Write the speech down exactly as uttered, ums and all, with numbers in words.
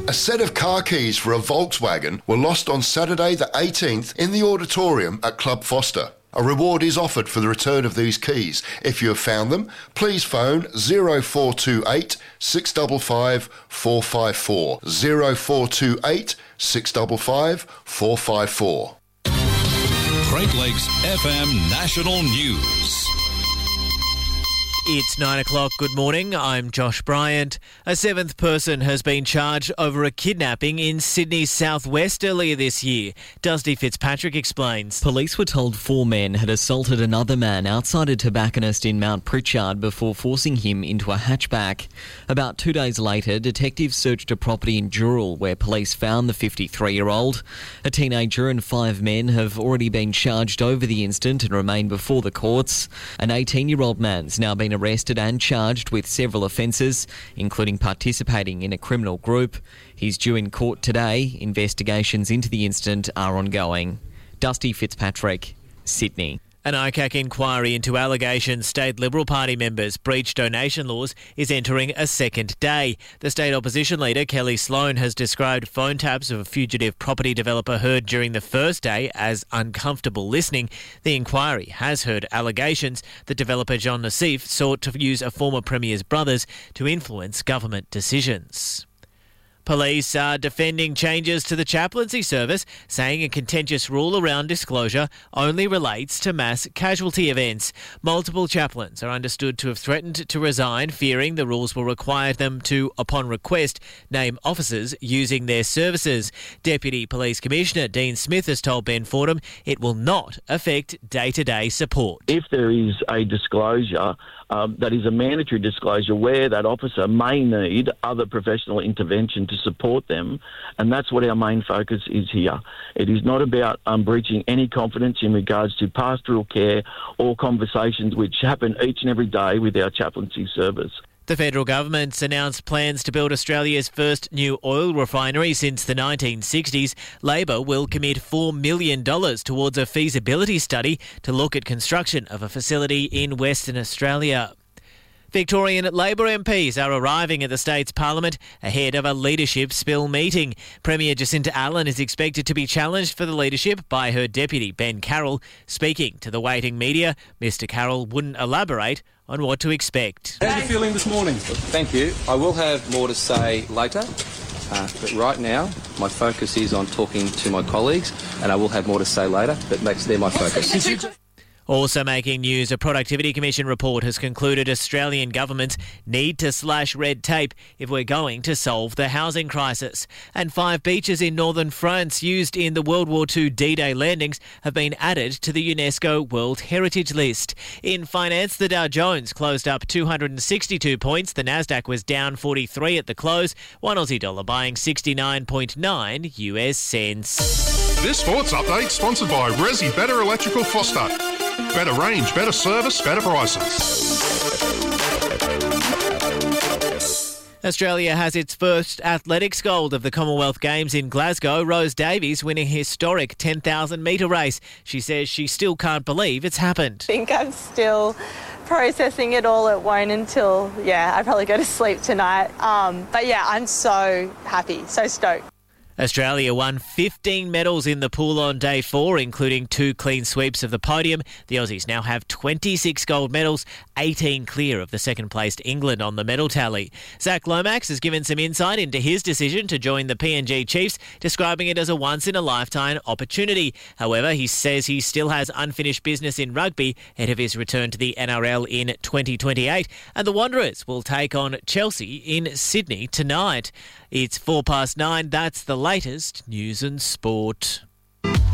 A set of car keys for a Volkswagen were lost on Saturday the eighteenth in the auditorium at Club Foster. A reward is offered for the return of these keys. If you have found them, please phone oh four two eight, six five five, four five four. oh four two eight, six five five, four five four. Great Lakes F M National News. It's nine o'clock. Good morning. I'm Josh Bryant. A seventh person has been charged over a kidnapping in Sydney's southwest earlier this year. Dusty Fitzpatrick explains. Police were told four men had assaulted another man outside a tobacconist in Mount Pritchard before forcing him into a hatchback. About two days later, detectives searched a property in Dural where police found the fifty-three-year-old. A teenager and five men have already been charged over the incident and remain before the courts. An eighteen-year-old man's now been arrested and charged with several offences, including participating in a criminal group. He's due in court today. Investigations into the incident are ongoing. Dusty Fitzpatrick, Sydney. An I C A C inquiry into allegations state Liberal Party members breached donation laws is entering a second day. The state opposition leader, Kelly Sloan, has described phone taps of a fugitive property developer heard during the first day as uncomfortable listening. The inquiry has heard allegations that developer John Nassif sought to use a former Premier's brothers to influence government decisions. Police are defending changes to the chaplaincy service, saying a contentious rule around disclosure only relates to mass casualty events. Multiple chaplains are understood to have threatened to resign, fearing the rules will require them to, upon request, name officers using their services. Deputy Police Commissioner Dean Smith has told Ben Fordham it will not affect day-to-day support. If there is a disclosure um, that is a mandatory disclosure where that officer may need other professional intervention to support them, and that's what our main focus is here. It is not about um, breaching any confidence in regards to pastoral care or conversations which happen each and every day with our chaplaincy service. The federal government's announced plans to build Australia's first new oil refinery since the nineteen sixties. Labor will commit four million dollars towards a feasibility study to look at construction of a facility in Western Australia. Victorian Labor M Ps are arriving at the state's parliament ahead of a leadership spill meeting. Premier Jacinta Allen is expected to be challenged for the leadership by her deputy, Ben Carroll. Speaking to the waiting media, Mr Carroll wouldn't elaborate on what to expect. How are you feeling this morning? Thank you. I will have more to say later, uh, but right now my focus is on talking to my colleagues, and I will have more to say later, but makes they're my focus. Also making news, a Productivity Commission report has concluded Australian governments need to slash red tape if we're going to solve the housing crisis. And five beaches in northern France used in the World War Two D-Day landings have been added to the UNESCO World Heritage List. In finance, the Dow Jones closed up two hundred sixty-two points. The Nasdaq was down forty-three at the close. One Aussie dollar buying sixty-nine point nine U S cents. This sports update sponsored by Resi Better Electrical Foster. Better range, better service, better prices. Australia has its first athletics gold of the Commonwealth Games in Glasgow. Rose Davies winning a historic ten thousand metre race. She says she still can't believe it's happened. I think I'm still processing it all. It won't until, yeah, I probably go to sleep tonight. Um, but yeah, I'm so happy, so stoked. Australia won fifteen medals in the pool on day four, including two clean sweeps of the podium. The Aussies now have twenty-six gold medals, eighteen clear of the second-placed England on the medal tally. Zach Lomax has given some insight into his decision to join the P N G Chiefs, describing it as a once-in-a-lifetime opportunity. However, he says he still has unfinished business in rugby ahead of his return to the N R L in twenty twenty-eight, and the Wanderers will take on Chelsea in Sydney tonight. It's four past nine. That's the latest news and sport.